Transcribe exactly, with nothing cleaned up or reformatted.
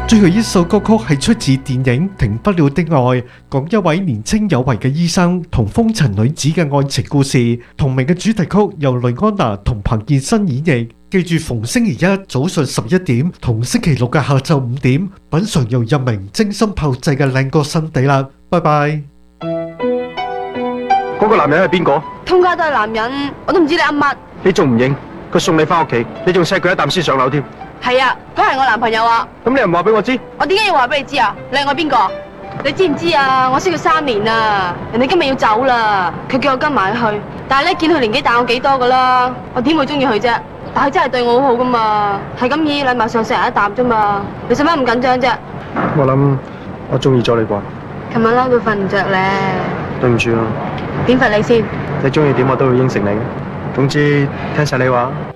最後一首歌曲係出自電影《停不了的愛》，講一位年青有為嘅醫生同風塵女子嘅愛情故事。同名嘅主題曲由雷安娜同彭健新演繹。記住逢星期一早上十一點同星期六嘅下晝五點，品嚐由日明精心炮製嘅靚歌新地啦。拜拜。 嗰個男人係邊個？ 通街都係男人，我都唔知你噏乜。 你仲唔認？佢送你翻屋企，你仲錫佢一啖先上樓添。 係啊，佢係我男朋友啊。 咁你又唔話俾我知？ 我點解要話俾你知啊？你係我邊個？你知唔知啊？我識佢三年啦，人哋今日要走啦，佢叫我跟埋去。但係咧，見佢年紀大我幾多噶啦，我點會中意佢啫？但係真係對我好好噶嘛，係咁以禮貌上錫人一啖啫嘛。你使乜咁緊張啫？ 我諗我中意咗你啩。 琴晚嬲到瞓唔着咧。 對唔住啊。 點罰你先？ 你中意點我都會應承你嘅。總之聽晒你話。